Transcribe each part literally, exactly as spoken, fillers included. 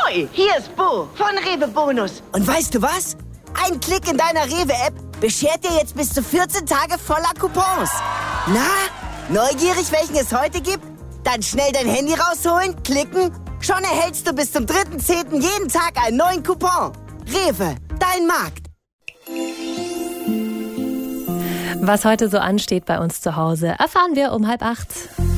Hoi, hier ist Bo von Rewe Bonus. Und weißt du was? Ein Klick in deiner Rewe-App beschert dir jetzt bis zu vierzehn Tage voller Coupons. Na, neugierig, welchen es heute gibt? Dann schnell dein Handy rausholen, klicken. Schon erhältst du bis zum dritten zehnten jeden Tag einen neuen Coupon. Rewe, dein Markt. Was heute so ansteht bei uns zu Hause, erfahren wir um halb acht.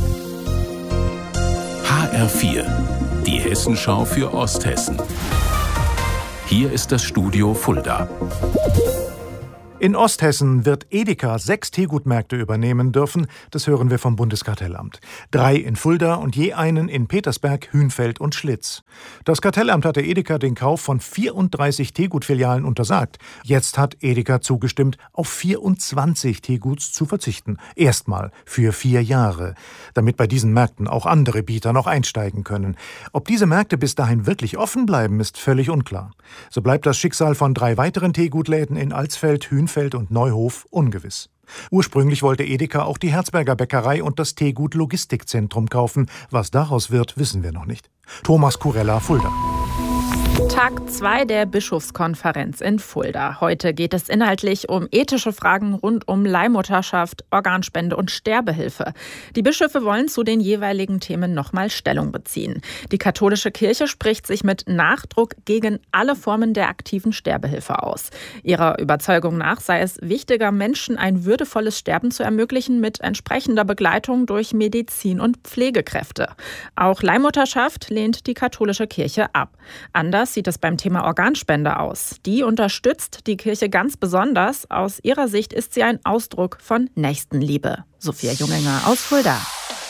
H R vier, die Hessenschau für Osthessen. Hier ist das Studio Fulda. In Osthessen wird Edeka sechs Teegutmärkte übernehmen dürfen, das hören wir vom Bundeskartellamt. Drei in Fulda und je einen in Petersberg, Hünfeld und Schlitz. Das Kartellamt hatte Edeka den Kauf von vierunddreißig Teegutfilialen untersagt. Jetzt hat Edeka zugestimmt, auf vierundzwanzig Teeguts zu verzichten. Erstmal für vier Jahre, damit bei diesen Märkten auch andere Bieter noch einsteigen können. Ob diese Märkte bis dahin wirklich offen bleiben, ist völlig unklar. So bleibt das Schicksal von drei weiteren Teegutläden in Alsfeld, Hünfeld und Neuhof ungewiss. Ursprünglich wollte Edeka auch die Herzberger Bäckerei und das Teegut Logistikzentrum kaufen. Was daraus wird, wissen wir noch nicht. Thomas Kurella, Fulda. Tag zwei der Bischofskonferenz in Fulda. Heute geht es inhaltlich um ethische Fragen rund um Leihmutterschaft, Organspende und Sterbehilfe. Die Bischöfe wollen zu den jeweiligen Themen nochmal Stellung beziehen. Die katholische Kirche spricht sich mit Nachdruck gegen alle Formen der aktiven Sterbehilfe aus. Ihrer Überzeugung nach sei es wichtiger, Menschen ein würdevolles Sterben zu ermöglichen mit entsprechender Begleitung durch Medizin und Pflegekräfte. Auch Leihmutterschaft lehnt die katholische Kirche ab. Anders sieht es beim Thema Organspende aus. Die unterstützt die Kirche ganz besonders. Aus ihrer Sicht ist sie ein Ausdruck von Nächstenliebe. Sophia Junginger aus Fulda.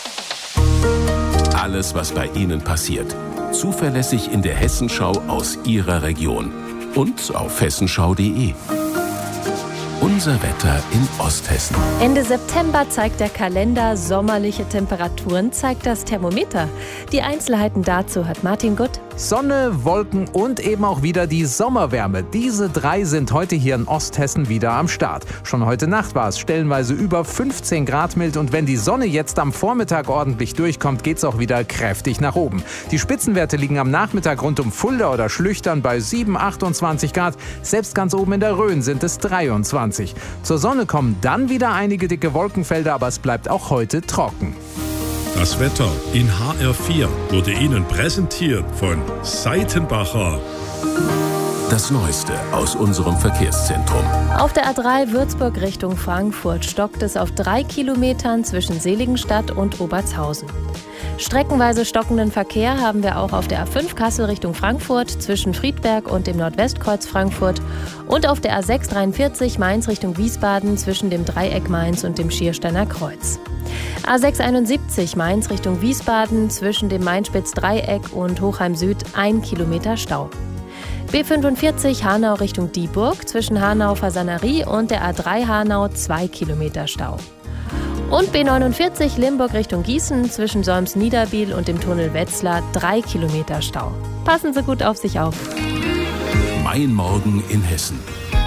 Alles, was bei Ihnen passiert. Zuverlässig in der Hessenschau aus Ihrer Region. Und auf hessenschau punkt de. Unser Wetter in Osthessen. Ende September zeigt der Kalender, sommerliche Temperaturen zeigt das Thermometer. Die Einzelheiten dazu hat Martin Gutt. Sonne, Wolken und eben auch wieder die Sommerwärme. Diese drei sind heute hier in Osthessen wieder am Start. Schon heute Nacht war es stellenweise über fünfzehn Grad mild und wenn die Sonne jetzt am Vormittag ordentlich durchkommt, geht's auch wieder kräftig nach oben. Die Spitzenwerte liegen am Nachmittag rund um Fulda oder Schlüchtern bei sieben, achtundzwanzig Grad. Selbst ganz oben in der Rhön sind es dreiundzwanzig. Zur Sonne kommen dann wieder einige dicke Wolkenfelder, aber es bleibt auch heute trocken. Das Wetter in H R vier wurde Ihnen präsentiert von Seitenbacher. Das Neueste aus unserem Verkehrszentrum. Auf der A drei Würzburg Richtung Frankfurt stockt es auf drei Kilometern zwischen Seligenstadt und Obertshausen. Streckenweise stockenden Verkehr haben wir auch auf der A fünf Kassel Richtung Frankfurt zwischen Friedberg und dem Nordwestkreuz Frankfurt und auf der A sechs dreiundvierzig Mainz Richtung Wiesbaden zwischen dem Dreieck Mainz und dem Schiersteiner Kreuz. A sechs einundsiebzig Mainz Richtung Wiesbaden zwischen dem Mainspitz-Dreieck und Hochheim Süd ein Kilometer Stau. B fünfundvierzig Hanau Richtung Dieburg zwischen Hanau-Fasanerie und der A drei Hanau zwei Kilometer Stau. Und B neunundvierzig Limburg Richtung Gießen zwischen Solms-Niederbiel und dem Tunnel Wetzlar drei Kilometer Stau. Passen Sie gut auf sich auf. Mein Morgen in Hessen.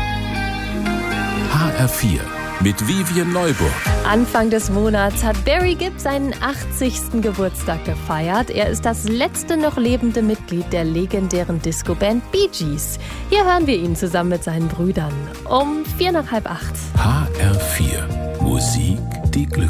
H R vier mit Vivian Neuburg. Anfang des Monats hat Barry Gibb seinen achtzigsten Geburtstag gefeiert. Er ist das letzte noch lebende Mitglied der legendären Disco-Band Bee Gees. Hier hören wir ihn zusammen mit seinen Brüdern um vier nach halb acht. H R vier. Musik, die Glück